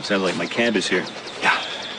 Sounds like my camp is here. Yeah.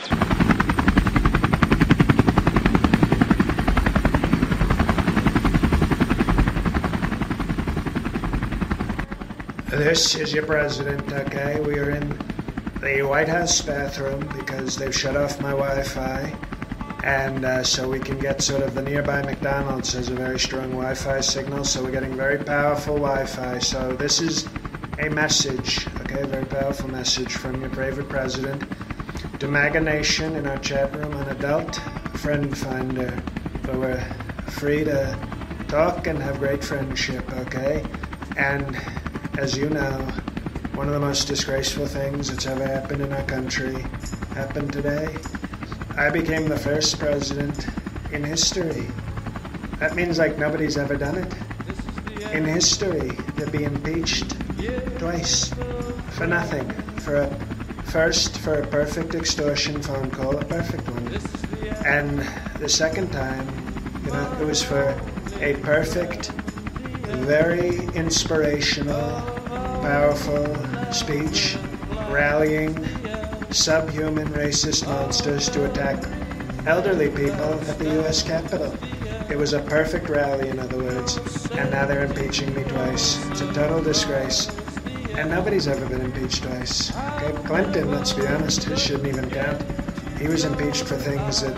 This is your president, okay? We are in the White House bathroom because they've shut off my Wi-Fi. And so we can get sort of the nearby McDonald's has a very strong Wi-Fi signal, so we're getting very powerful Wi-Fi. So this is a message, okay, a very powerful message from your favorite president to MAGA Nation in our chat room on Adult Friend Finder, where we're free to talk and have great friendship, okay? And as you know, one of the most disgraceful things that's ever happened in our country happened today. I became the first president in history. That means like nobody's ever done it. In history, to be impeached twice for nothing. For a perfect extortion phone call, a perfect one. And the second time, it was for a perfect, very inspirational, powerful speech, rallying subhuman racist monsters to attack elderly people at the U.S. Capitol. It was a perfect rally, in other words, and now they're impeaching me twice. It's a total disgrace. And nobody's ever been impeached twice. Okay, Clinton, let's be honest, his shouldn't even count. He was impeached for things that,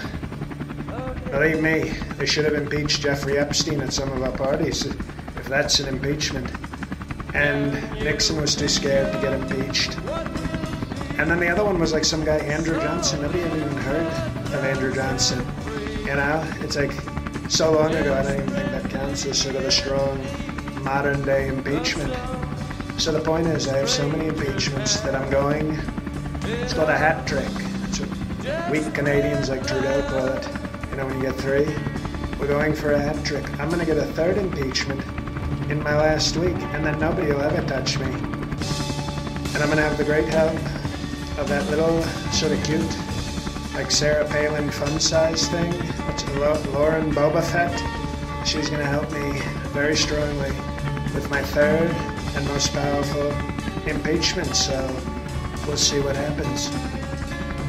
believe me, they should have impeached Jeffrey Epstein at some of our parties, if that's an impeachment. And Nixon was too scared to get impeached. And then the other one was like some guy, Andrew Johnson. Nobody ever even heard of Andrew Johnson. It's like so long ago, I don't even think that counts as sort of a strong modern day impeachment. So the point is, I have so many impeachments that I'm going, it's called a hat trick. That's what weak Canadians like Trudeau call it. When you get three, we're going for a hat trick. I'm going to get a third impeachment in my last week, and then nobody will ever touch me. And I'm going to have the great help of that little sort of cute, like Sarah Palin fun size thing. That's Lauren Boba Fett. She's going to help me very strongly with my third and most powerful impeachment. So we'll see what happens.